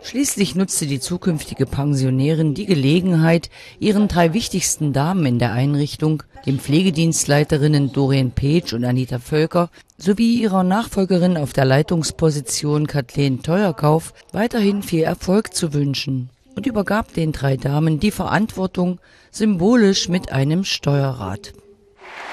Schließlich nutzte die zukünftige Pensionärin die Gelegenheit, ihren 3 wichtigsten Damen in der Einrichtung, den Pflegedienstleiterinnen Doreen Peetsch und Anita Völker, sowie ihrer Nachfolgerin auf der Leitungsposition Kathleen Teuerkauf weiterhin viel Erfolg zu wünschen und übergab den 3 Damen die Verantwortung, symbolisch mit einem Steuerrad.